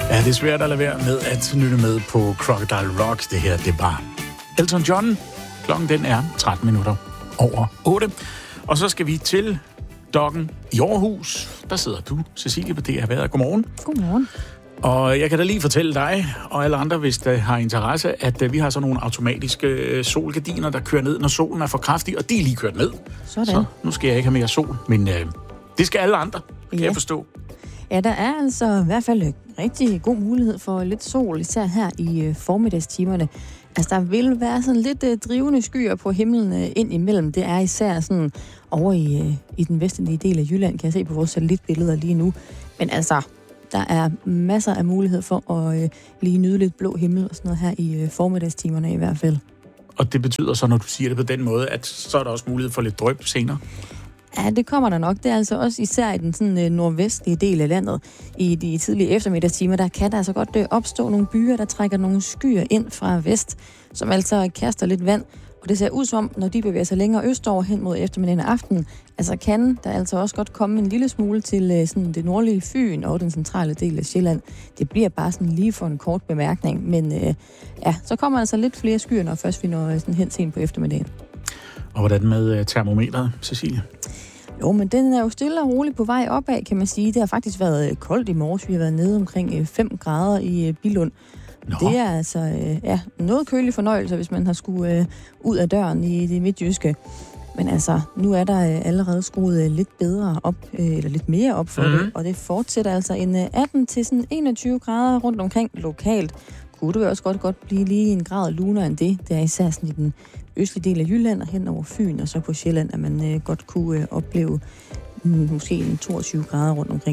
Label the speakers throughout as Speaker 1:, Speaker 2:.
Speaker 1: Ja, det er svært at lade være med at nytte med på Crocodile Rock. Det her, det var Elton John. Klokken den er 13 minutter over 8. Og så skal vi til Dokken i Aarhus. Der sidder du, Cecilie, på DR Været. Godmorgen.
Speaker 2: Godmorgen.
Speaker 1: Og jeg kan da lige fortælle dig og alle andre, hvis der har interesse, at vi har sådan nogle automatiske solgardiner, der kører ned, når solen er for kraftig, og de er lige kørt ned.
Speaker 2: Sådan.
Speaker 1: Så nu skal jeg ikke have mere sol, men det skal alle andre, kan jeg forstå.
Speaker 2: Ja, der er altså i hvert fald rigtig god mulighed for lidt sol, især her i formiddagstimerne. Altså, der vil være sådan lidt drivende skyer på himlen ind imellem. Det er især sådan over i den vestlige del af Jylland, kan jeg se på vores satellitbilleder lige nu. Men altså, der er masser af mulighed for at lige nyde lidt blå himmel og sådan noget her i formiddagstimerne i hvert fald. Og
Speaker 1: det betyder så, når du siger det på den måde, at så er der også mulighed for lidt dryp senere?
Speaker 2: Ja, det kommer der nok. Det er altså også især i den sådan, nordvestlige del af landet. I de tidlige eftermiddagstimer, der kan der altså godt opstå nogle byer, der trækker nogle skyer ind fra vest, som altså kaster lidt vand. Og det ser ud som, når de bevæger sig længere østover hen mod eftermiddagen og aftenen, altså kan der altså også godt komme en lille smule til sådan det nordlige Fyn og den centrale del af Sjælland. Det bliver bare sådan lige for en kort bemærkning, men ja, så kommer altså lidt flere skyer, når først vi når sådan hen sent på eftermiddagen.
Speaker 1: Og hvordan med termometeret, Cecilie?
Speaker 2: Jo, men den er jo stille og roligt på vej opad, kan man sige. Det har faktisk været koldt i morges. Vi har været nede omkring 5 grader i Billund. Nå. Det er altså noget kølig fornøjelse, hvis man har skulle ud af døren i det midtjyske. Men altså, nu er der allerede skruet lidt bedre op, eller lidt mere op for det. Og det fortsætter altså en 18 til sådan 21 grader rundt omkring lokalt. Kunne det også godt blive lige en grad lunere end det. Det er især sådan i den østlige del af Jylland og hen over Fyn, og så på Sjælland, at man godt kunne opleve måske en 22 grader rundt omkring.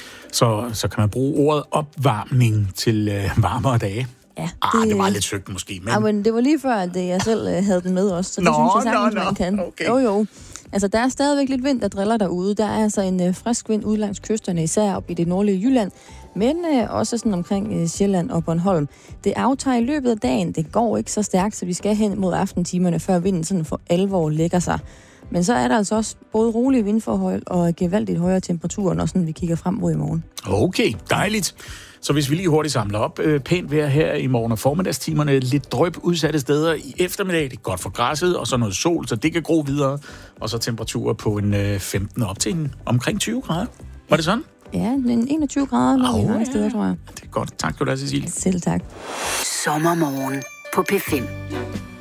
Speaker 1: Så kan man bruge ordet opvarmning til varmere dage?
Speaker 2: Ja,
Speaker 1: det var lidt søgt måske. Men...
Speaker 2: Ja, men det var lige før, at jeg selv havde den med også, så det synes jeg sagtens, man kan.
Speaker 1: Okay.
Speaker 2: Jo. Altså, der er stadigvæk lidt vind, der driller derude. Der er altså en frisk vind ud langs kysterne, især op i det nordlige Jylland, men også sådan omkring Sjælland og Bornholm. Det aftager i løbet af dagen. Det går ikke så stærkt, så vi skal hen mod aftentimerne, før vinden sådan for alvor lægger sig. Men så er der altså også både rolige vindforhold og gevaldigt højere temperaturer, når sådan vi kigger frem mod i morgen.
Speaker 1: Okay, dejligt. Så hvis vi lige hurtigt samler op, pænt vejr her i morgen og formiddagstimerne, lidt dryp udsatte steder i eftermiddag, det er godt for græsset, og så noget sol, så det kan gro videre, og så temperaturer på en 15 op til omkring 20 grader. Var det sådan?
Speaker 2: Ja, en 21 grader når vi mange steder, tror jeg.
Speaker 1: Det er godt. Tak skal du have, Cecilie.
Speaker 2: Selv tak.
Speaker 3: Sommermorgen på P5.